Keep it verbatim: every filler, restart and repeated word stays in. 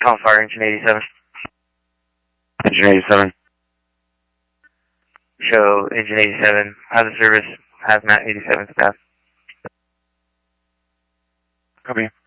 Call Fire Engine eighty-seven. Engine eighty-seven. Show Engine eighty-seven. Hazard service. Hazmat eighty-seven staff. Copy.